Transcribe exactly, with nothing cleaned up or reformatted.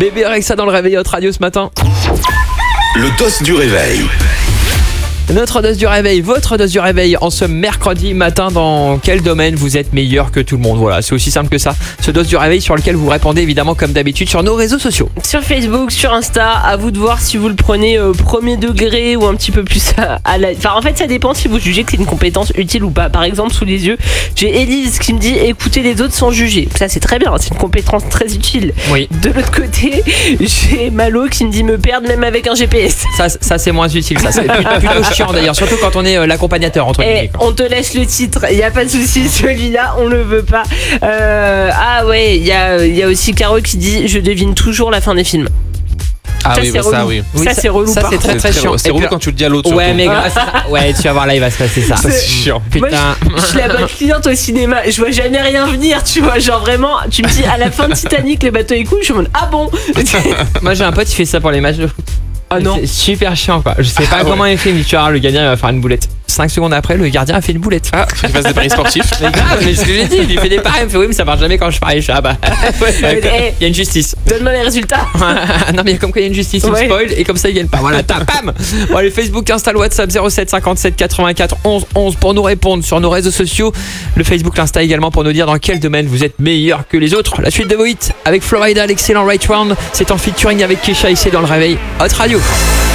Bébé Rexha dans le réveil Hot Radio ce matin. Le dos du réveil. Notre dose du réveil, votre dose du réveil en ce mercredi matin, dans quel domaine vous êtes meilleur que tout le monde? Voilà, c'est aussi simple que ça. Ce dose du réveil sur lequel vous répondez évidemment comme d'habitude sur nos réseaux sociaux. Sur Facebook, sur Insta, à vous de voir si vous le prenez au premier degré ou un petit peu plus à, à la... Enfin en fait ça dépend si vous jugez que c'est une compétence utile ou pas. Par exemple sous les yeux, j'ai Élise qui me dit écoutez les autres sans juger. Ça c'est très bien, c'est une compétence très utile. Oui. De l'autre côté, j'ai Malo qui me dit me perdre même avec un G P S. Ça, ça c'est moins utile, ça c'est plutôt chiant d'ailleurs, surtout quand on est euh, l'accompagnateur entre Et guillemets. on te laisse le titre, il n'y a pas de souci, celui-là on le veut pas. Euh, ah ouais, il y a, y a aussi Caro qui dit je devine toujours la fin des films. Ah ça, oui, c'est bah relou. ça oui. Oui, ça, c'est relou ça par c'est très contre. très chiant. C'est Et relou puis- quand tu le dis à l'autre. Ouais surtout. mais grâce à... ouais tu vas voir là il va se passer ça. Ça c'est chiant. Moi, Putain. je, je suis la bonne cliente au cinéma, je vois jamais rien venir, tu vois, genre vraiment, tu me dis à la fin de Titanic, le bateau est cool, je suis en mode ah bon. Moi j'ai un pote qui fait ça pour les matchs de foot. Ah non. C'est super chiant quoi. Je sais pas Ah, comment ouais. il fait, mais tu vois, le gardien il va faire une boulette. cinq secondes après, le gardien a fait une boulette. Ah, faut qu'il fasse des paris sportifs. Mais grave, mais ce que j'ai dit, il lui fait des paris, il me fait oui, mais ça marche jamais quand je parie. Je fais, ah bah, ouais, Eh, il y a une justice. donne-moi les résultats. Non, mais comme quoi il y a une justice, il me Ouais. spoil et comme ça il gagne pas. Voilà, ta pam. Bon, allez, Facebook, Insta, le WhatsApp zéro sept cinquante-sept quatre-vingt-quatre onze onze pour nous répondre sur nos réseaux sociaux. Le Facebook, l'Insta également pour nous dire dans quel domaine vous êtes meilleur que les autres. La suite de vos hits avec Florida, l'excellent Right Round. C'est en featuring avec Kesha ici dans le réveil Hot Radio.